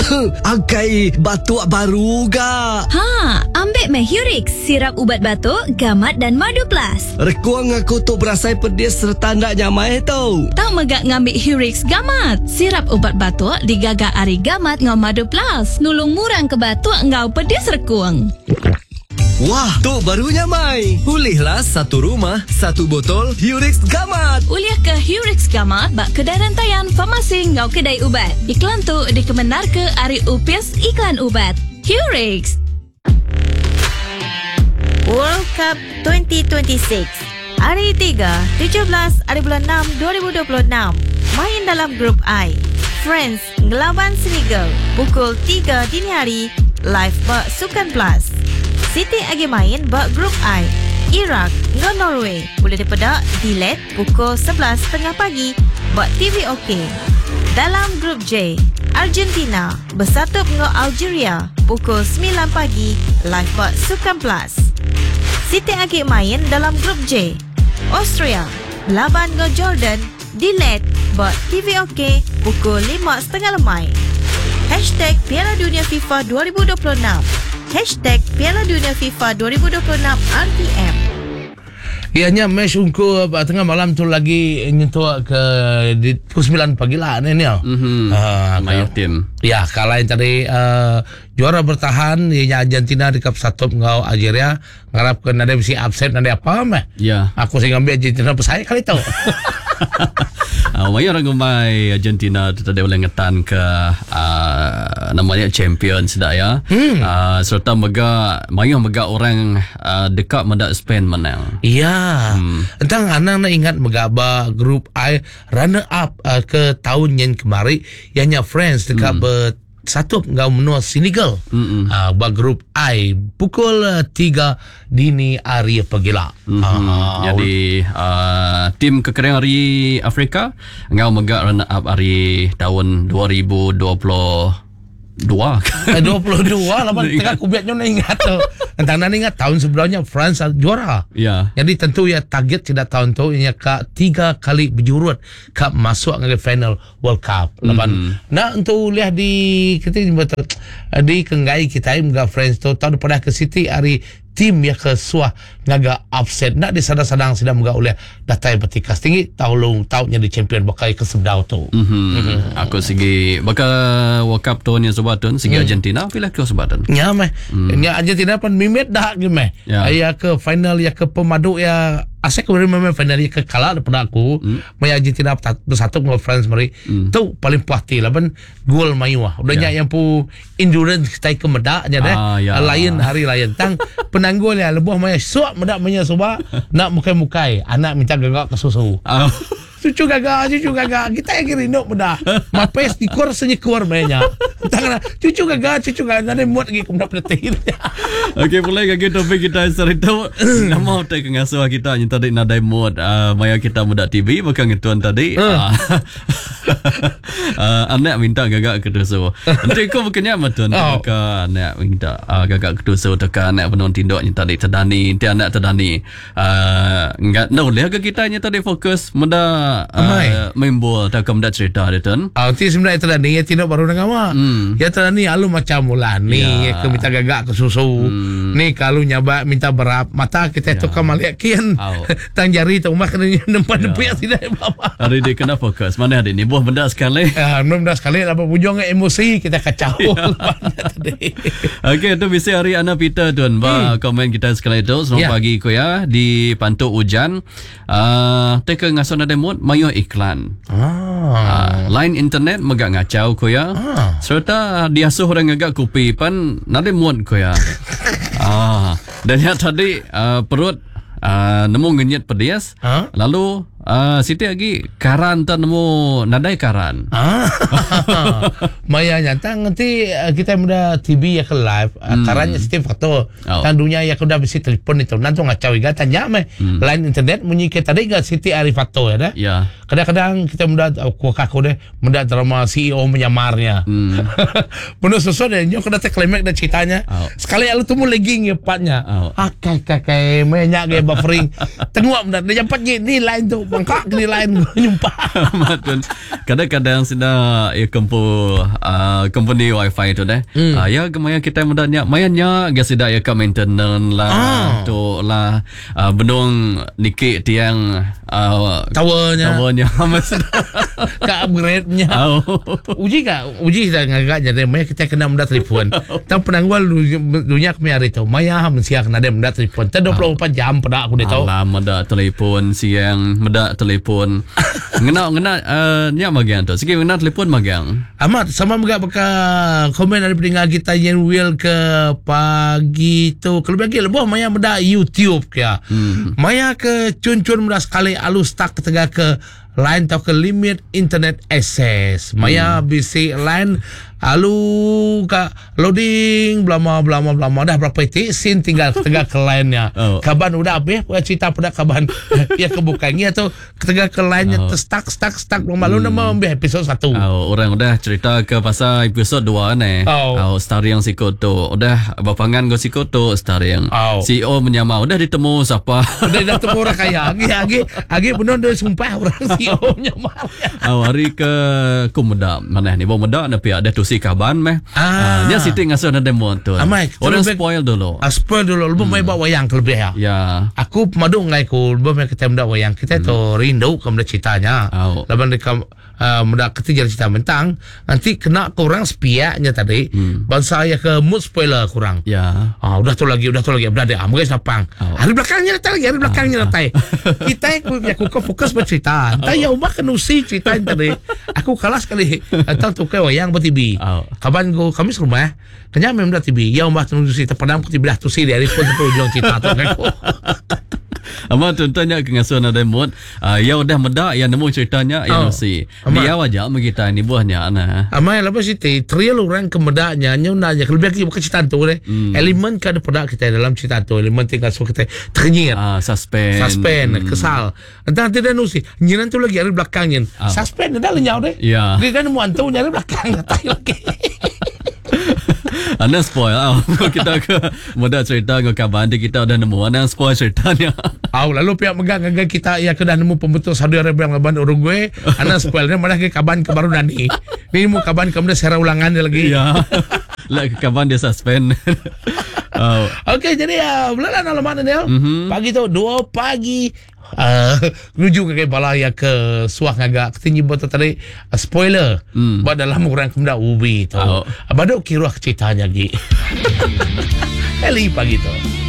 Angkai batuk baru ga. Ambil Hurix, sirap ubat batuk, gamat dan madu plus. Rekuang aku tu berasai pedis serta ndak nyamai tau. Tak megak ngambil Hurix gamat. Sirap ubat batuk digagak ari gamat ngau madu plus. Nulung murang ke batuk ngau pedis rekuang. Wah, tu barunya Mai. Pulihlah satu rumah, satu botol Hurix Gamat. Uliah ke Hurix Gamat bak kedai rantaian farmasi ngau kedai ubat. Iklan tu dikebenar ke Ari Upis Iklan Ubat. Hurix. World Cup 2026. Hari 3, 17 hari bulan 6 2026. Main dalam grup I. France ngelawan Senegal pukul 3 dini hari live bak Sukan Plus. Siti agi main bak grup I. Iraq dengan Norway boleh dipedak delete pukul 11.30 pagi bak TV OK. Dalam grup J, Argentina bersatu dengan Algeria pukul 9 pagi live bak Sukan Plus. Siti agi main dalam grup J. Austria lawan dengan Jordan delete bak TV OK pukul 5.30 lemai. #Piala Dunia FIFA 2026. #Piala Dunia FIFA 2026 RTM. Ianya match unku tengah malam tu lagi nyentuh ke di pukul 9 pagi lah ni ya. Main tim. Ya, kalah yang tadi juara bertahan ianya Argentina di Cup 1 ngau Algeria ngarap ke nade mesti upset nade apa meh. Ya. Aku sing ambil Argentina pesai kali tau. Maya orang gemai Argentina tu tadi boleh ngetan ke namanya champion sudah ya. Serta Maya mega orang dekat mendak Spain menang. Iya. Entang anak nak ingat megaba grup I runner up ke tahun yang kemarin ianya France dekat satu ngau menua Senegal. Ba grup I pukul 3 dini hari pagila. Jadi tim kekering hari Afrika ngau megak runner up hari tahun 2022. 22 lah tengah kubiatnya nak ingat tu. Entang nak ingat tahun sebelumnya France juara. Ya. Jadi tentu ya target tidak tahun tu ianya ke 3 kali berjurut ke masuk ke final World Cup. Laban nak untuk lihat di kita di kenggai kita juga France tu tahun pada ke City hari tim yang ke suah ngaga upset nak di sadang-sadang sedang mga oleh datai petikas tinggi tahun tahunnya di champion bakai ke sebdau tu. Aku segi baka World Cup tu ni sebatun segi Argentina pilih ke sebatun. Ya meh. Nya Argentina pun mimet dah ke meh. Ya ke final ya ke pemadu ya asyik kemarin memang final ya ke kalah daripada aku. Maya Argentina bersatu dengan France mari. Tu paling puas hati lah ben gol mayu ah. Udahnya yang pu endurance kita ke medaknya dah. Lain hari lain tang penanggul ya lebuh maya suap medak maya suba nak mukai-mukai anak minta gagak ke susu. Cucu gagak kita yang kiri nok mudah mapes dikor senyekor mainnya tangan cucu gagak nanti muat lagi kemudian penetin. Okey mulai kaki topik kita cerita nama tak ngasuh kita yang tadi nadai muat maya kita muda TV bukan ngetuan tadi anak minta gagak ke susu nanti kau bukannya matun ke anak minta gagak ke susu tekan anak penon tindok yang tadi terdani nanti anak terdani enggak no lihat ke kita yang tadi fokus muda main bola tak kamu dah cerita dia tu. Ti sebenarnya itu dah ni ya tidak baru dengan awak. Ya tu ni alu macam mula ni ke minta gagak ke susu. Ni kalau nyaba minta berap mata kita tu kamal yakin. Tang jari tu mak kena nempat tidak apa. Hari dia kena fokus. Mana hari ni buah benda sekali. Benda sekali apa bujung emosi kita kacau. Okey tu bisa hari anak Peter tuan ba komen kita sekali tu selamat pagi ko ya di Pantuk hujan. Teka ngason ada mood mayo iklan. Line internet megak ngacau ko ya. Serta diasuh orang agak kupi pan nade muat ko ya. Dan ya tadi perut nemu ngenyet pedas. Lalu Siti lagi karan tak nemu nadai karan. Maya nyata nanti kita muda TV ya ke live karannya Siti foto. Dan dunia ya kuda bisi telepon itu nanti ngacau iga tanya me line internet munyi kita tadi ga Siti ari foto ya dah. Kadang-kadang kita muda kuakaku deh muda drama CEO menyamarnya. Penuh sesuatu deh nyok kena teklemek dan ceritanya. Sekali alu tuh legging ya patnya. Kakai banyak gaya buffering. Tengok muda dia jampat ni line tu bangkak ni lain nyumpah. Kadang-kadang sudah ya kempu company wifi tu deh. Ya gemaya kita mudahnya mayanya gasida ya ka maintenance lah tu lah benung nikik tiang Towernya maksud ka upgrade-nya. Uji dah ngagaknya deh maya kita kena mendat telefon. Tahu penangwal dunia kami hari tu maya mensiak kena deh mendat telefon. 24 jam pada aku dia tahu. Alah meda telefon siang meda telefon. Ngena nya magian tu. Sikit ngena telefon magian. Amat sama juga beka komen dari pendengar kita yang will ke pagi tu. Kalau bagi lebih maya meda YouTube kya. Maya ke cun-cun meda sekali alus tak ketega ke line tau ke limit internet access. Maya bisi line alu ka loading blama dah berapa titik sin tinggal ketega ke line-nya. Kaban udah habis cerita pada kaban ya kebukannya tu ketega ke line-nya stuck malu nama ambil episod 1. Orang udah cerita ke pasal episod 2 ni. Story yang sikut tu udah bapangan go sikut tu story yang CEO menyama udah ditemu siapa. Udah ditemu orang kaya. Agi benar dia sumpah orang CEO menyama. Hari ke kumeda mana ni bawa muda tapi ada tu si kaban meh. Dia sitting ngasuh ada demo tu. Orang spoil dulu. Spoil dulu lebih mai bawa wayang lebih ya. Ya. Aku pemadu ngai ku lebih mai kita muda wayang. Kita tu rindu ke muda ceritanya. Laban dekat muda ketiga cerita mentang nanti kena kurang spiaknya tadi. Bangsa ya ke mood spoiler kurang. Ya. Udah tu lagi berada guys lapang. Hari belakangnya datang. Kita aku fokus bercerita. Entah ya umak kenusi cerita tadi. Aku kalah sekali. Entah tu ke wayang buat TV. Kaban go kami serumah. Kanya memang dah TV. Ya umak kenusi cerita padam ku tiba dah tu si dari pun tu cerita tu aku. Ama contohnya ke ngasuh ada mood. Ya udah meda yang nemu ceritanya yang si. Dia wajah kita ni buahnya ana. Ama lepas itu trial orang kemedanya nyunanya lebih lagi bukan cerita tu deh. Elemen kan ada kita dalam cerita tu. Elemen tinggal so kita ternyir. Suspend kesal. Entah tidak nusi. Nyiran tu lagi hari belakangnya. Suspend dah lenyau deh. Ya. Dia kan muantu nyari belakang tai lagi. Anda spoil kita ke muda cerita ke kaban kita udah nemu anda spoil ceritanya. Lalu pihak megang kita ya kedah nemu pembetul Saudi Arabia lawan Uruguay. Anda spoilnya malah ke kaban ke baru nani. Ni mu kaban kemudian sera ulangan dia lagi. Ya. Lah kaban dia suspend. Okey jadi bulan alamat ni pagi tu 2 pagi menuju ke balaya ke suah ngagak ketinggi betul tadi spoiler buat dalam orang kemudian ubi tu baduk kira ceritanya lagi. Eli pagi tu